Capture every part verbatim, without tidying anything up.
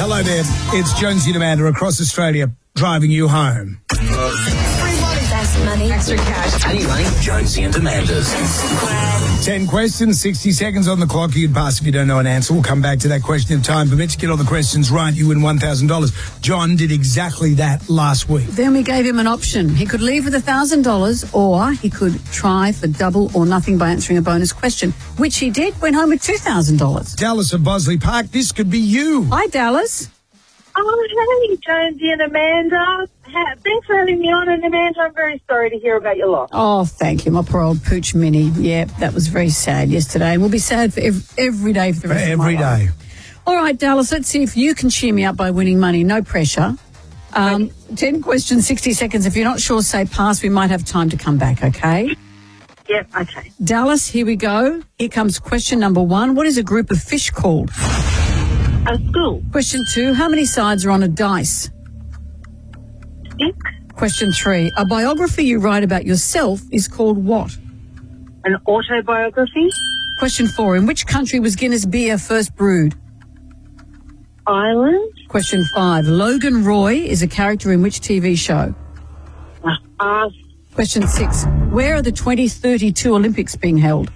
Hello there. It's Jonesy and Amanda across Australia driving you home. Everybody's asked money. Extra cash. Any money? Jonesy and Amanda's. Ten questions, sixty seconds on the clock. You can pass if you don't know an answer. We'll come back to that question if time permits. Get all the questions right, you win one thousand dollars. John did exactly that last week. Then we gave him an option. He could leave with one thousand dollars or he could try for double or nothing by answering a bonus question, which he did, went home with two thousand dollars. Dallas of Bosley Park, this could be you. Hi, Dallas. Oh, hey, Jonesy and Amanda. Ha- Thanks for having me on. And Amanda, I'm very sorry to hear about your loss. Oh, thank you. My poor old pooch Minnie. Yeah, that was very sad yesterday. And we'll be sad for every, every day for the rest For of my every life. day. All right, Dallas, let's see if you can cheer me up by winning money. No pressure. Um, ten questions, sixty seconds. If you're not sure, say pass. We might have time to come back, okay? Yep, okay. Dallas, here we go. Here comes question number one. What is a group of fish called? A school. Question two. How many sides are on a dice? Six. Question three. A biography you write about yourself is called what? An autobiography. Question four. In which country was Guinness beer first brewed? Ireland. Question five. Logan Roy is a character in which T V show? Uh, Question six. Where are the twenty thirty-two Olympics being held?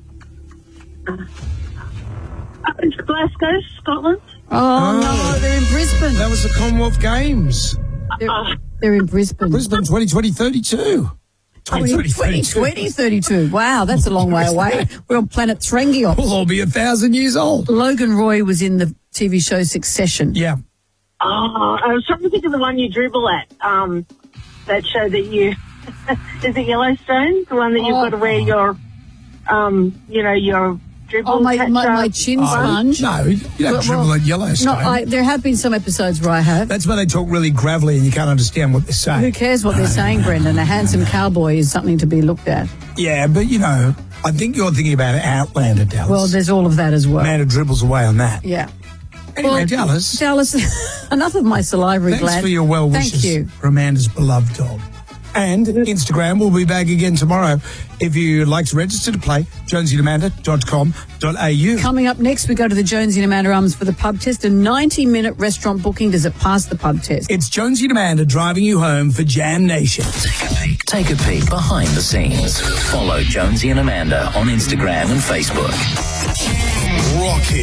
Glasgow, Scotland. Oh, Oh. no, they're in Brisbane. That was the Commonwealth Games. They're, they're in Brisbane. Brisbane twenty twenty thirty-two. twenty twenty thirty-two. Wow, that's a long way away. We're on planet Threngio. We'll all be a thousand years old. Logan Roy was in the T V show Succession. Yeah. Oh, I was trying to think of the one you dribble at. Um, that show that you is it Yellowstone? The one that you've Oh. got to wear your, um, you know, your dribble. Oh, my, catch my, up. my chin Oh, sponge. no, you don't Well, dribble well, at Yellowstone. No, I, there have been some episodes where I have. That's why they talk really gravelly and you can't understand what they're saying. Who cares what they're saying, Brendan? A handsome cowboy is something to be looked at. Yeah, but, you know, I think you're thinking about Outlander, Dallas. Well, there's all of that as well. Amanda dribbles away on that. Yeah. Anyway, Well, Dallas, Dallas, enough of my salivary thanks gland. for your well wishes Thank you. for Amanda's beloved dog. And Instagram will be back again tomorrow. If you'd like to register to play, jonesy and amanda dot com dot a u. Coming up next, we go to the Jonesy and Amanda Arms for the pub test. A ninety-minute restaurant booking. Does it pass the pub test? It's Jonesy and Amanda driving you home for Jam Nation. Take a peek. Take a peek behind the scenes. Follow Jonesy and Amanda on Instagram and Facebook. Rock it.